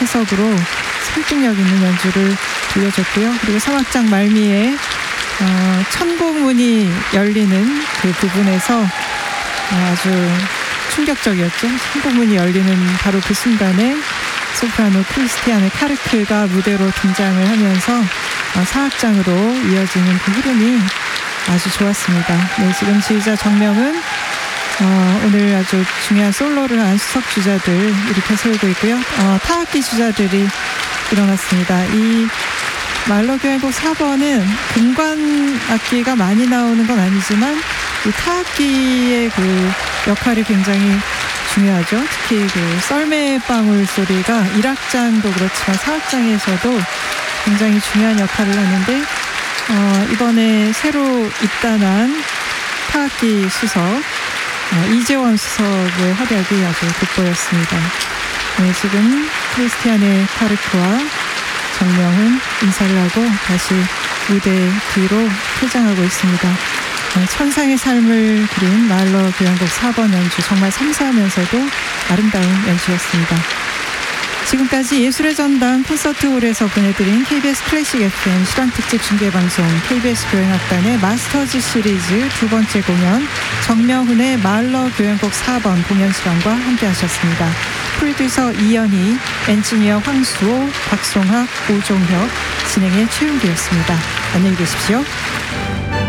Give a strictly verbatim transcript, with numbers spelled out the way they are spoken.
해석으로 설득력 있는 연주를 들려줬고요. 그리고 삼 악장 말미에 어, 천공문이 열리는 그 부분에서 아주 충격적이었죠. 천공문이 열리는 바로 그 순간에 소프라노 크리스티아네 카르크가 무대로 등장을 하면서 사 악장으로 이어지는 그 흐름이 아주 좋았습니다. 네, 지금 지휘자 정명은 어, 오늘 아주 중요한 솔로를 한 수석 주자들 이렇게 세우고 있고요. 어, 타악기 주자들이 일어났습니다. 이 말러 교향곡 사 번은 금관 악기가 많이 나오는 건 아니지만 이 타악기의 그 역할이 굉장히 중요하죠. 특히 그 썰매방울 소리가 일 악장도 그렇지만 사 악장에서도 굉장히 중요한 역할을 하는데 어, 이번에 새로 입단한 타악기 수석 어, 이재원 수석의 활약이 아주 돋보였습니다. 네, 지금 크리스티아네 카르크와 정명은 인사를 하고 다시 무대 뒤로 퇴장하고 있습니다. 네, 천상의 삶을 그린 말러 교향곡 사 번 연주 정말 섬세하면서도 아름다운 연주였습니다. 지금까지 예술의 전당 콘서트홀에서 보내드린 케이비에스 클래식 에프엠 실황특집 중계방송 케이비에스 교향악단의 마스터즈 시리즈 두 번째 공연 정명훈의 말러 교향곡 사 번 공연 시간과 함께 하셨습니다. 프로듀서 이연희, 엔지니어 황수호, 박송학, 오종혁, 진행의 최윤기였습니다. 안녕히 계십시오.